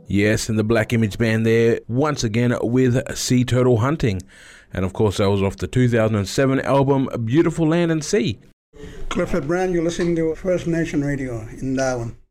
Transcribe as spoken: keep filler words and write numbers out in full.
Yes, and the Black Image Band there, once again with Sea Turtle Hunting. And of course that was off the two thousand seven album Beautiful Land and Sea. Clifford Brand, you're listening to First Nation Radio in Darwin.